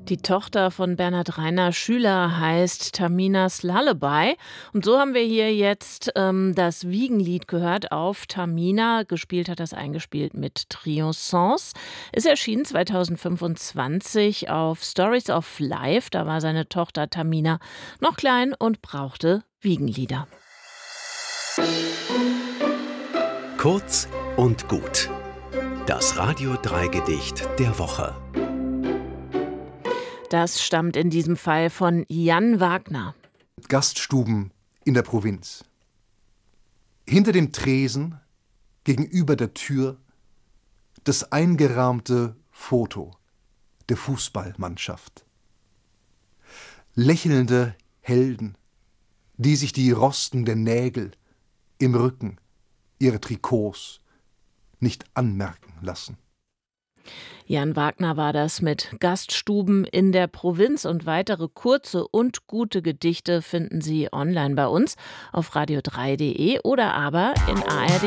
Die Tochter von Bernhard Rainer Schüler heißt Taminas Lullaby. Und so haben wir hier jetzt das Wiegenlied gehört auf Tamina. Gespielt hat das eingespielt mit Trio Sens. Es erschien 2025 auf Stories of Life. Da war seine Tochter Tamina noch klein und brauchte Wiegenlieder. Kurz und gut. Das Radio 3 Gedicht der Woche. Das stammt in diesem Fall von Jan Wagner. Gaststuben in der Provinz. Hinter dem Tresen, gegenüber der Tür, das eingerahmte Foto der Fußballmannschaft. Lächelnde Helden, die sich die rostenden Nägel im Rücken ihrer Trikots nicht anmerken lassen. Jan Wagner war das mit Gaststuben in der Provinz, und weitere kurze und gute Gedichte finden Sie online bei uns auf radio3.de oder aber in ARD